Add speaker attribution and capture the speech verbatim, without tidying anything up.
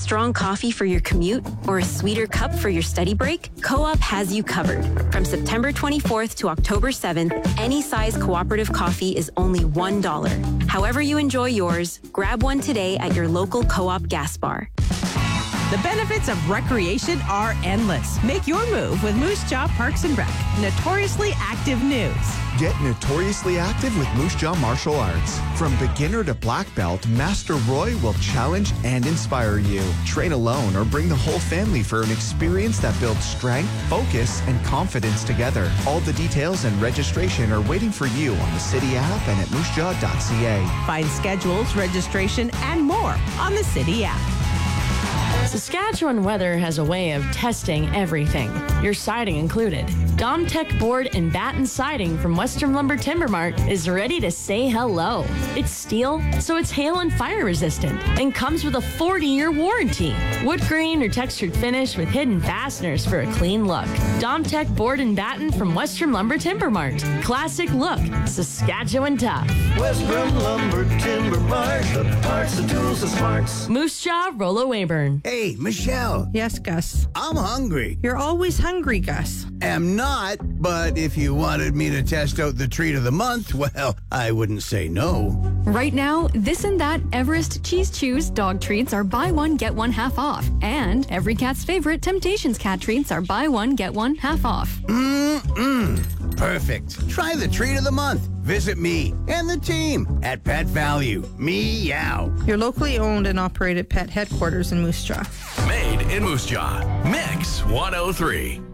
Speaker 1: strong coffee for your commute or a sweeter cup for your study break? Co-op has you covered. From September twenty-fourth to October seventh, any size cooperative coffee is only one dollar. However you enjoy yours, grab one today at your local Co-op gas bar.
Speaker 2: The benefits of recreation are endless. Make your move with Moose Jaw Parks and Rec. Notoriously active news.
Speaker 3: Get notoriously active with Moose Jaw Martial Arts. From beginner to black belt, Master Roy will challenge and inspire you. Train alone or bring the whole family for an experience that builds strength, focus, and confidence together. All the details and registration are waiting for you on the City app and at moose jaw dot c a.
Speaker 2: Find schedules, registration, and more on the City app.
Speaker 4: Saskatchewan Weather has a way of testing everything, your siding included. Domtech Board and Batten Siding from Western Lumber Timber Mart is ready to say hello. It's steel, so it's hail and fire resistant, and comes with a forty-year warranty. Wood grain or textured finish with hidden fasteners for a clean look. Domtech Board and Batten from Western Lumber Timber Mart. Classic look, Saskatchewan tough.
Speaker 5: Western Lumber Timber Mart, the parts, the tools, the smarts.
Speaker 4: Moose Jaw, Rollo Weyburn.
Speaker 6: Hey, Michelle.
Speaker 7: Yes, Gus.
Speaker 6: I'm hungry.
Speaker 7: You're always hungry, Gus.
Speaker 6: Am not, but if you wanted me to test out the treat of the month, well, I wouldn't say no.
Speaker 8: Right now, This and That Everest Cheese Chews dog treats are buy one, get one half off. And every cat's favorite Temptations cat treats are buy one, get one half off.
Speaker 6: Mmm, perfect. Try the treat of the month. Visit me and the team at Pet Value. Meow.
Speaker 7: Your locally owned and operated pet headquarters in Moose Jaw.
Speaker 9: Made in Moose Jaw. Mix one oh three.